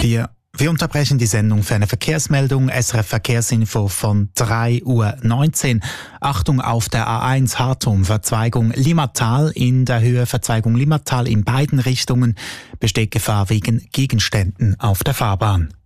Wir unterbrechen die Sendung für eine Verkehrsmeldung. SRF Verkehrsinfo von 3:19 Uhr. Achtung auf der A1 Hartum, Verzweigung Limmatal. In der Höhe Verzweigung Limmatal in beiden Richtungen besteht Gefahr wegen Gegenständen auf der Fahrbahn.